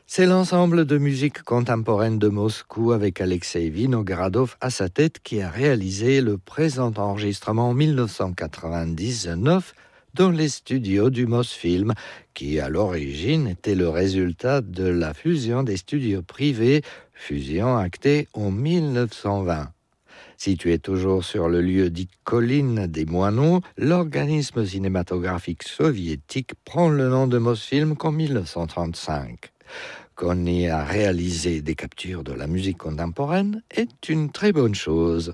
C'est l'ensemble de musique contemporaine de Moscou avec Alexei Vinogradov à sa tête qui a réalisé le présent enregistrement en 1999 dans les studios du Mosfilm, qui à l'origine était le résultat de la fusion des studios privés, fusion actée en 1920. Situé toujours sur le lieu dit Colline des Moineaux, l'organisme cinématographique soviétique prend le nom de Mosfilm qu'en 1935. Qu'on y a réalisé des captures de la musique contemporaine est une très bonne chose.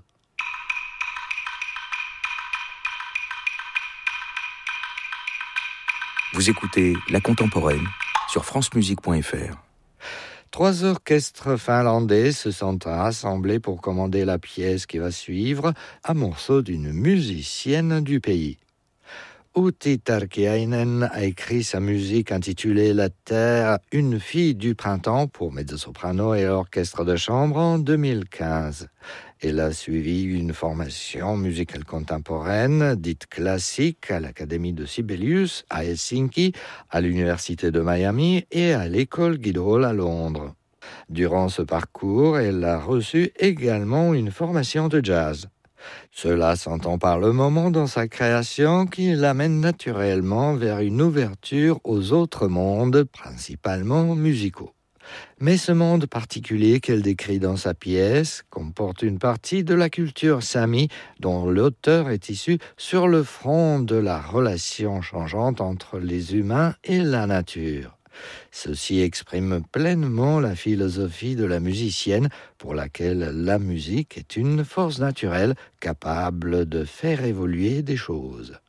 Vous écoutez La Contemporaine sur francemusique.fr. 3 orchestres finlandais se sont rassemblés pour commander la pièce qui va suivre, un morceau d'une musicienne du pays. Outi Tarkiainen a écrit sa musique intitulée La Terre, une fille du printemps pour mezzo-soprano et orchestre de chambre en 2015. Elle a suivi une formation musicale contemporaine, dite classique, à l'Académie de Sibelius à Helsinki, à l'Université de Miami et à l'École Guildhall à Londres. Durant ce parcours, elle a reçu également une formation de jazz. Cela s'entend par le moment dans sa création qui l'amène naturellement vers une ouverture aux autres mondes, principalement musicaux. Mais ce monde particulier qu'elle décrit dans sa pièce comporte une partie de la culture sami dont l'auteur est issu sur le front de la relation changeante entre les humains et la nature. Ceci exprime pleinement la philosophie de la musicienne pour laquelle la musique est une force naturelle capable de faire évoluer des choses.